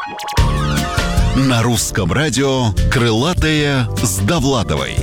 На русском радио «Крылатые с Довлатовой».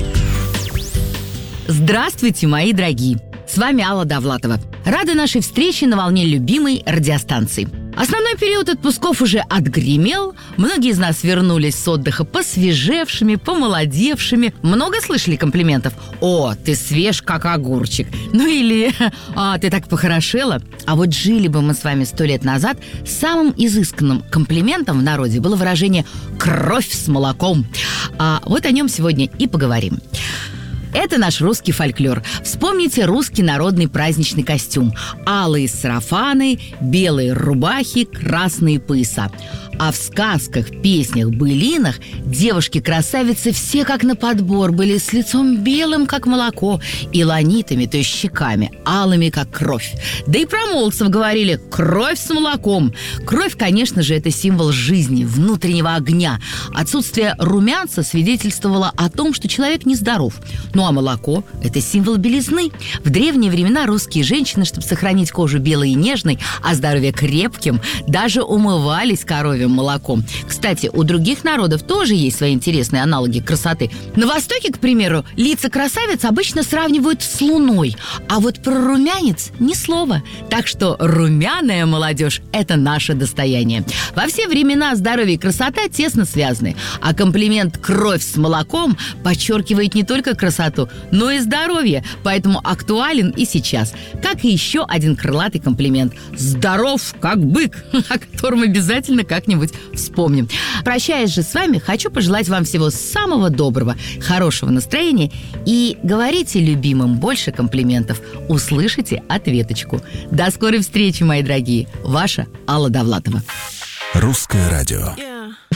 Здравствуйте, мои дорогие! С вами Алла Довлатова. Рада нашей встрече на волне любимой радиостанции. Основной период отпусков уже отгремел. Многие из нас вернулись с отдыха посвежевшими, помолодевшими. Много слышали комплиментов? «О, ты свеж, как огурчик». Ну или «ты так похорошела». А вот жили бы мы с вами 100 лет назад, самым изысканным комплиментом в народе было выражение «кровь с молоком». Вот о нем сегодня и поговорим. Это наш русский фольклор. Вспомните русский народный праздничный костюм. Алые сарафаны, белые рубахи, красные пояса. А в сказках, песнях, былинах девушки-красавицы все как на подбор были с лицом белым, как молоко, и ланитами, то есть щеками, алыми, как кровь. Да и про молодцев говорили «кровь с молоком». Кровь, конечно же, это символ жизни, внутреннего огня. Отсутствие румянца свидетельствовало о том, что человек нездоров. Ну а молоко – это символ белизны. В древние времена русские женщины, чтобы сохранить кожу белой и нежной, а здоровье крепким, даже умывались коровьим молоком. Кстати, у других народов тоже есть свои интересные аналоги красоты. На Востоке, к примеру, лица красавиц обычно сравнивают с луной, а вот про румянец ни слова. Так что румяная молодежь – это наше достояние. Во все времена здоровье и красота тесно связаны, а комплимент «кровь с молоком» подчеркивает не только красоту, но и здоровье, поэтому актуален и сейчас. Как и еще один крылатый комплимент «здоров, как бык», о котором обязательно как-нибудь вспомним. Прощаясь же с вами, хочу пожелать вам всего самого доброго, хорошего настроения и говорите любимым больше комплиментов. Услышите ответочку. До скорой встречи, мои дорогие. Ваша Алла Довлатова. Русское радио. Yeah.